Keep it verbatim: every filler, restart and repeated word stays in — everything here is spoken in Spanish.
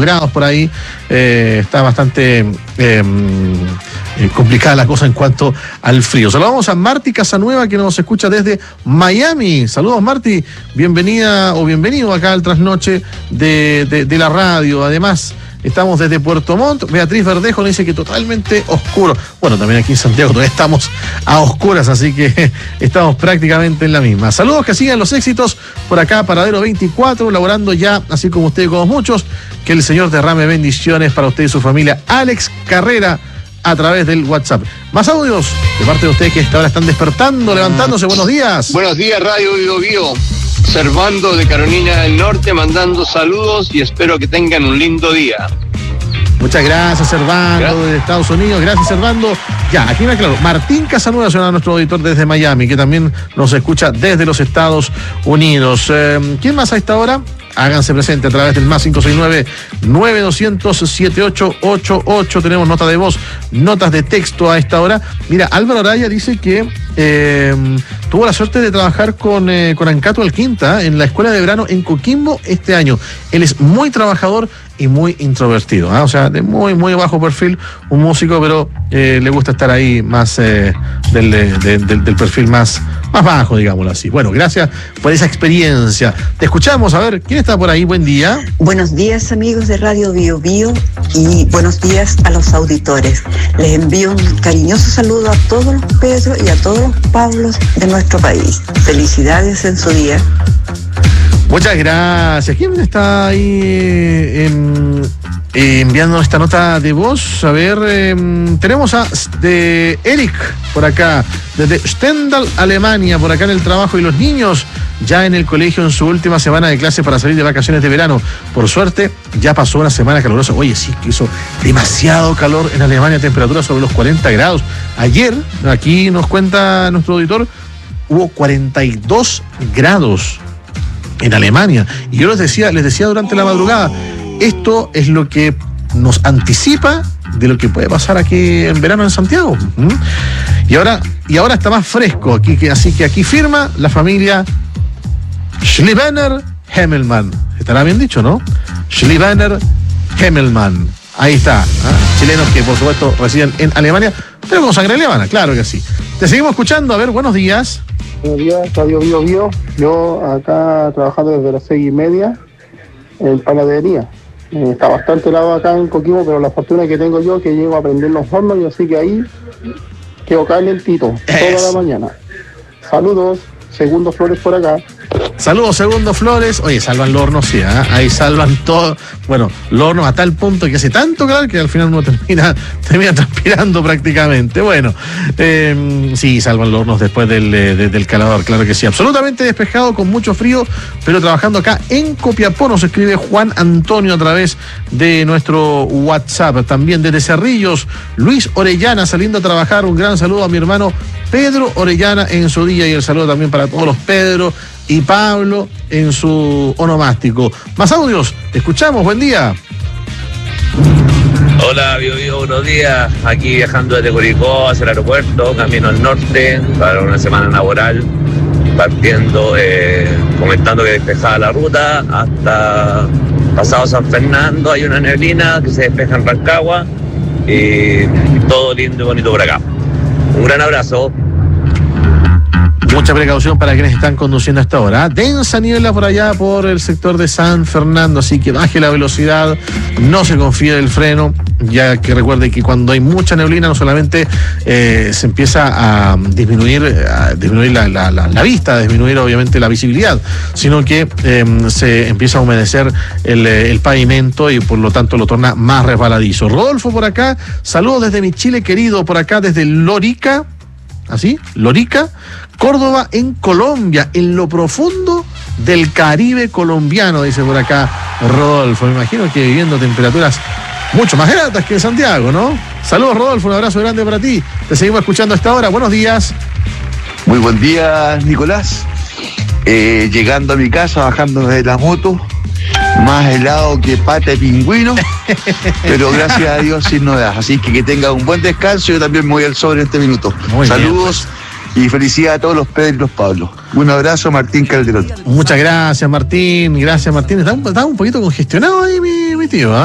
grados por ahí. Eh, está bastante eh, eh, complicada la cosa en cuanto al frío. Saludamos a Marti Casanueva, que nos escucha desde Miami. Saludos, Marti. Bienvenida o bienvenido acá al trasnoche de, de, de la radio. Además, estamos desde Puerto Montt. Beatriz Verdejo nos dice que totalmente oscuro. Bueno, también aquí en Santiago todavía estamos a oscuras, así que estamos prácticamente en la misma. Saludos, que sigan los éxitos por acá, Paradero veinticuatro, laborando ya, así como usted y como muchos. Que el Señor derrame bendiciones para usted y su familia. Alex Carrera, a través del WhatsApp. Más audios de parte de ustedes que hasta ahora están despertando, levantándose. Buenos días. Buenos días, Radio Bio Bio. Servando de Carolina del Norte, mandando saludos y espero que tengan un lindo día. Muchas gracias, Servando, gracias. De Estados Unidos. Gracias, Servando. Ya, aquí me aclaro. Martín Casanueva será nuestro auditor desde Miami, que también nos escucha desde los Estados Unidos. Eh, ¿Quién más a esta hora? Háganse presente a través del más cinco seis nueve, nueve dos cero cero, siete ocho ocho ocho. Tenemos nota de voz, notas de texto a esta hora. Mira, Álvaro Araya dice que eh, tuvo la suerte de trabajar con, eh, con Ancato Alquinta en la escuela de verano en Coquimbo este año. Él es muy trabajador y muy introvertido, ¿eh? O sea, de muy, muy bajo perfil, un músico, pero eh, le gusta estar ahí más eh, del, de, del, del perfil más, más bajo, digámoslo así. Bueno, gracias por esa experiencia. Te escuchamos, a ver, ¿quién está por ahí? Buen día. Buenos días, amigos de Radio Bio Bio, y buenos días a los auditores. Les envío un cariñoso saludo a todos los Pedro y a todos los Pablos de nuestro país. Felicidades en su día. Muchas gracias. ¿Quién está ahí eh, eh, enviando esta nota de voz? A ver, eh, tenemos a de Eric por acá, desde Stendal, Alemania, por acá en el trabajo, y los niños ya en el colegio en su última semana de clase para salir de vacaciones de verano. Por suerte, ya pasó una semana calurosa. Oye, sí, que hizo demasiado calor en Alemania, temperatura sobre los cuarenta grados. Ayer, aquí nos cuenta nuestro auditor, hubo cuarenta y dos grados en Alemania. Y yo les decía, les decía durante la madrugada, esto es lo que nos anticipa de lo que puede pasar aquí en verano en Santiago. ¿Mm? Y ahora, y ahora está más fresco aquí, que, así que aquí firma la familia Schliebener Hemmelmann. Estará bien dicho, ¿no? Schliebener Hemmelmann. Ahí está, ¿eh? Chilenos que por supuesto residen en Alemania, pero con sangre alemana, claro que sí. Te seguimos escuchando, a ver, buenos días. Buenos días, Radio Bio Bio. Yo acá trabajando desde las seis y media en panadería. Eh, está bastante helado acá en Coquimbo, pero la fortuna que tengo yo es que llego a prender los hornos y así que ahí quedo calentito toda la mañana. Saludos, Segundo Flores por acá. Saludos, Segundo Flores. Oye, salvan los hornos, sí, ¿eh? Ahí salvan todo. Bueno, los hornos a tal punto que hace tanto calor que al final uno termina, termina transpirando prácticamente. Bueno, eh, sí, salvan los hornos después del, de, del calador, claro que sí. Absolutamente despejado, con mucho frío, pero trabajando acá en Copiapó. Nos escribe Juan Antonio a través de nuestro WhatsApp. También desde Cerrillos, Luis Orellana saliendo a trabajar. Un gran saludo a mi hermano Pedro Orellana en su día, y el saludo también para todos los Pedro y Pablo en su onomástico. Más audios, te escuchamos, buen día. Hola, Bio Bio, buenos días. Aquí viajando desde Curicó hacia el aeropuerto, camino al norte para una semana laboral, partiendo, eh, comentando que despejada la ruta hasta pasado San Fernando. Hay una neblina que se despeja en Rancagua y todo lindo y bonito por acá. Un gran abrazo. Mucha precaución para quienes están conduciendo a esta hora. Densa niebla por allá por el sector de San Fernando, así que baje la velocidad, no se confíe del freno, ya que recuerde que cuando hay mucha neblina no solamente eh, se empieza a disminuir, a disminuir la, la, la, la vista, a disminuir obviamente la visibilidad, sino que eh, se empieza a humedecer el, el pavimento y por lo tanto lo torna más resbaladizo. Rodolfo por acá, saludos desde mi Chile querido, por acá desde Lorica, ¿así? Lorica, Córdoba, en Colombia, en lo profundo del Caribe colombiano, dice por acá Rodolfo. Me imagino que viviendo temperaturas mucho más gratas que en Santiago, ¿no? Saludos, Rodolfo, un abrazo grande para ti. Te seguimos escuchando a esta hora. Buenos días. Muy buen día, Nicolás. Eh, llegando a mi casa, bajando de la moto, más helado que pata de pingüino, pero gracias a Dios sin novedad. Así que que tenga un buen descanso. Yo también me voy al sol en este minuto. Muy Saludos bien, pues. Y felicidades a todos los Pedro y los Pablo. Un abrazo, Martín Calderón. Muchas gracias, Martín. Gracias, Martín. Está un, está un poquito congestionado ahí mi, mi tío, ¿eh?